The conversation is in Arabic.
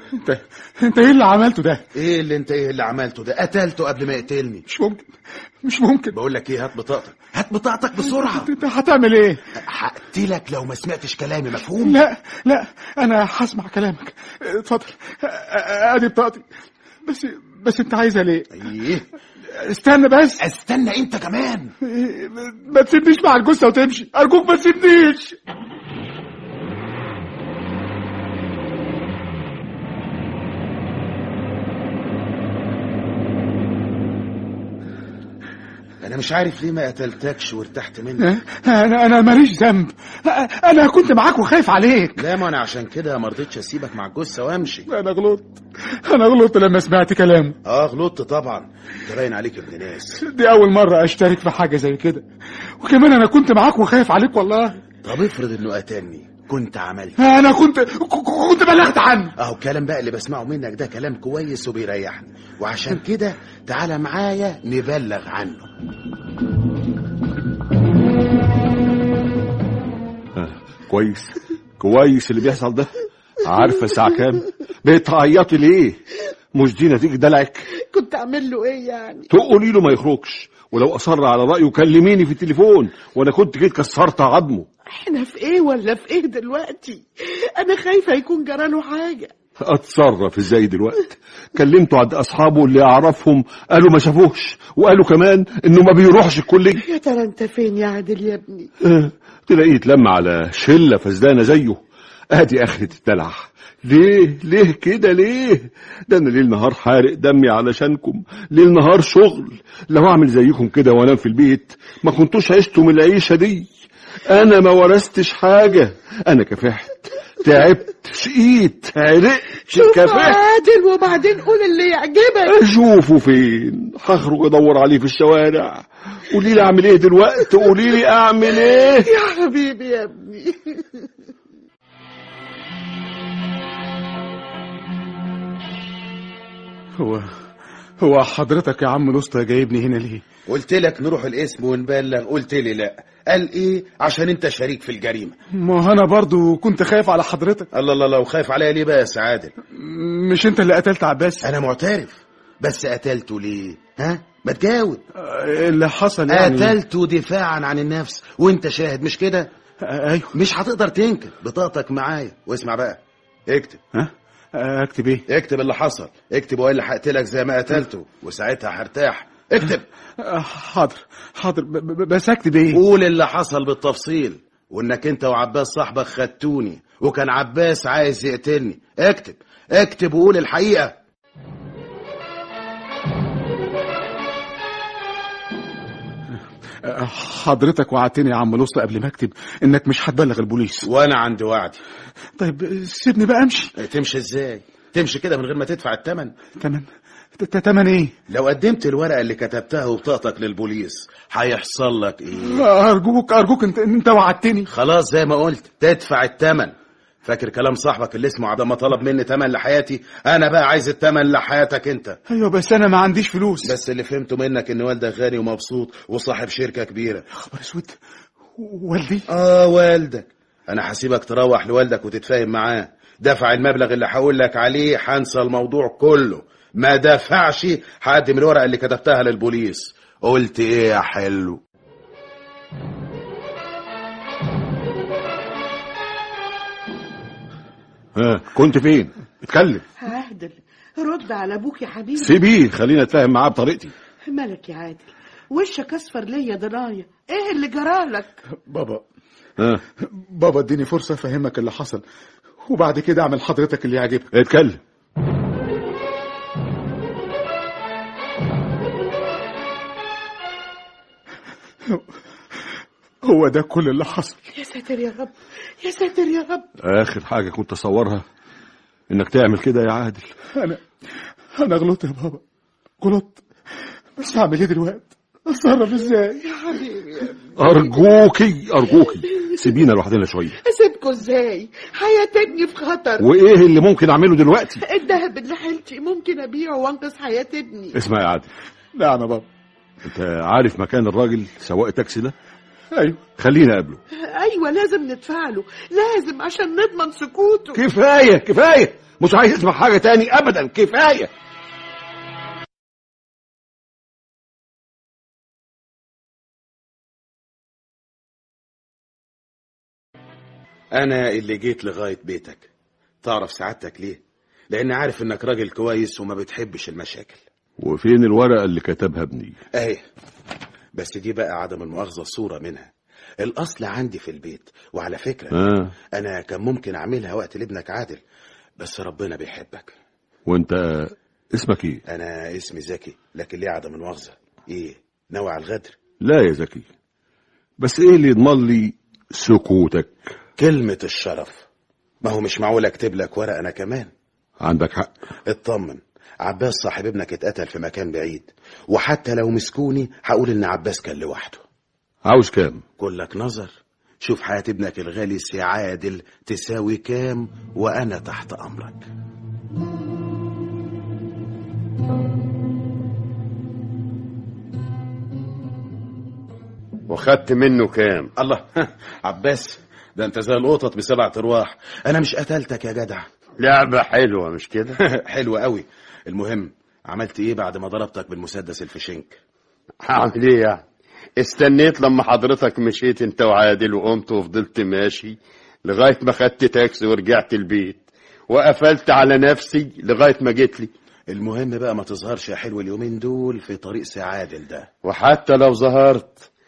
انت ايه اللي عملته ده؟ ايه اللي عملته ده؟ قتلته قبل ما يقتلني. مش ممكن. بقول لك ايه، هات بطاقتك بسرعه. انت هتعمل ايه؟ هقتلك لو ما سمعتش كلامي، مفهوم؟ لا انا هسمع كلامك. اتفضل، ادي بطاقتي. بس انت عايزها ليه؟ ايه؟ استنى بس. استنى انت كمان. ما تسيبنيش مع الجثه وتمشي، ارجوك ما تسيبنيش. انا مش عارف ليه ما قتلتكش وارتحت منك. انا ماليش ذنب، انا كنت معاك وخايف عليك. لا، ما انا عشان كده ما رضيتش اسيبك مع الجثه وامشي. انا غلطت لما سمعت كلامه. غلطت طبعا، ده باين عليك ابن ناس. دي اول مره اشترك في حاجه زي كده، وكمان انا كنت معاك وخايف عليك والله. طب افرض انه قتلني، كنت عملت؟ انا كنت بلغت عنه. الكلام بقى اللي بسمعه منك ده كلام كويس وبيريحني، وعشان كده تعالى معايا نبلغ عنه. كويس اللي بيحصل ده. عارفه الساعه كام؟ بتعيطي ليه؟ مش دي نتيجه دلعك؟ كنت اعمل له ايه يعني؟ تقولي له ما يخرجش، ولو اصر على رايه كلميني في التليفون، وانا كنت جيت كسرت عظمه. احنا في ايه ولا في ايه دلوقتي؟ انا خايفه يكون جراله حاجه. اتصرف ازاي دلوقتي؟ كلمته عند اصحابه اللي اعرفهم، قالوا ما شافوش، وقالوا كمان انه ما بيروحش الكليه. يا ترى انت فين يا عادل يا ابني؟ تلاقيه اتلم على شله فزدانه زيه. ادي اخرة الدلع. ليه كده ليه؟ ده انا ليل نهار حارق دمي علشانكم، ليل نهار شغل. لو اعمل زيكم كده وانام في البيت ما كنتوش عشتم العيشه دي. انا ما ورثتش حاجه، انا كفحت، تعبت، شقيت، عرقت، كفحت. عادل وبعدين قول اللي يعجبك. اشوفه فين؟ هخرج ادور عليه في الشوارع. قولي لي اعمل ايه دلوقتي؟ قولي لي اعمل ايه يا حبيبي يا ابني؟ هو حضرتك يا عم الاسطى جايبني هنا ليه؟ قلت لك نروح القسم ونبلغ، قلت لي لا. قال ايه؟ عشان انت شريك في الجريمه. ما انا برضو كنت خايف على حضرتك. الله لو خايف عليا ليه بس عادل؟ مش انت اللي قتلت عباس؟ انا معترف، بس قتلته ليه؟ ما تجاوب. اللي حصل يعني قتلته دفاعا عن النفس، وانت شاهد مش كده؟ ايوه. مش هتقدر تنكر. بطاقتك معايا، واسمع بقى، اكتب. اكتب ايه؟ اكتب اللي حصل، اكتب والا هقتلك زي ما قتلته، وساعتها هرتاح. اكتب. حاضر بس اكتب ايه؟ قول اللي حصل بالتفصيل، وانك انت وعباس صاحبك خدتوني، وكان عباس عايز يقتلني. اكتب وقول الحقيقة. حضرتك وعدتني يا عم الاسطى قبل ما اكتب انك مش هتبلغ البوليس، وانا عندي وعدي. طيب سيبني بقى امشي. تمشي ازاي؟ تمشي كده من غير ما تدفع الثمن؟ تمن ايه؟ لو قدمت الورقة اللي كتبتها وبطاقتك للبوليس هيحصل لك ايه؟ ارجوك انت وعدتني. خلاص زي ما قلت تدفع الثمن. فاكر كلام صاحبك اللي اسمه عبد ما طلب مني ثمن لحياتي؟ انا بقى عايز الثمن لحياتك انت. ايوه بس انا ما عنديش فلوس. بس اللي فهمته منك ان والدك غني ومبسوط وصاحب شركة كبيرة. خبر اسود، والدي؟ والدك. انا هسيبك تروح لوالدك وتتفاهم معاه. دفع المبلغ اللي هقول لك عليه هنسى الموضوع كله. ما دفعش هقدم الورقة اللي كتبتها للبوليس. قلت ايه يا حلو؟ كنت فين؟ اتكلم. عادل رد على ابوك يا حبيبي. سيبيه، خلينا اتفاهم معاه بطريقتي. مالك يا عادل؟ وشك اصفر ليا درايه، ايه اللي جرالك؟ بابا اديني فرصه افهمك اللي حصل، وبعد كده اعمل حضرتك اللي يعجبك. اتكلم. هو ده كل اللي حصل. يا ساتر يا رب، يا ساتر يا رب. اخر حاجه كنت اصورها انك تعمل كده يا عادل. انا غلطت يا بابا، غلطت، بس هعمل ايه دلوقتي؟ اتصرف ازاي يا حبيبي؟ ارجوكي سيبينا لوحدنا شويه. اسيبكوا ازاي؟ حياة ابني في خطر. وايه اللي ممكن اعمله دلوقتي؟ الذهب اللي حيلتي ممكن ابيعه وانقذ حياة ابني. اسمع يا عادل. نعم يا بابا. انت عارف مكان الراجل سواق التاكسي ده؟ ايوه. خلينا قبله. ايوه لازم ندفع له، لازم عشان نضمن سكوته. كفايه مش عايز اسمع حاجة تاني ابدا، كفاية. انا اللي جيت لغاية بيتك. تعرف سعادتك ليه؟ لان عارف انك راجل كويس وما بتحبش المشاكل. وفين الورقة اللي كتبها ابني؟ اهي، بس دي بقى عدم المؤاخذة صورة منها. الاصل عندي في البيت، وعلى فكرة انا كان ممكن اعملها وقت لابنك عادل، بس ربنا بيحبك. وانت اسمك ايه؟ انا اسمي زكي، لكن ليه عدم المؤاخذة؟ ايه، ناوي على الغدر؟ لا يا زكي، بس ايه اللي يضمن لي سكوتك؟ كلمة الشرف. ما هو مش معقول اكتب لك ورقة انا كمان. عندك حق. اطمن، عباس صاحب ابنك اتقتل في مكان بعيد، وحتى لو مسكوني هقول ان عباس كان لوحده. عاوز كام؟ كلك نظر. شوف حياة ابنك الغالي سي عادل تساوي كام، وانا تحت امرك. وخدت منه كام؟ الله عباس، ده انت زي القطط ب7 ارواح. انا مش قتلتك يا جدع. لعبة حلوة مش كده؟ حلوة قوي. المهم، عملت ايه بعد ما ضربتك بالمسدس الفشنك؟ هعمل ايه يعني؟ استنيت لما حضرتك مشيت انت وعادل، وقمت وفضلت ماشي لغاية ما خدت تاكسي ورجعت البيت، وقفلت على نفسي لغاية ما جيت لي. المهم بقى ما تظهرش يا حلو اليومين دول في طريق سعادل ده. وحتى لو ظهرت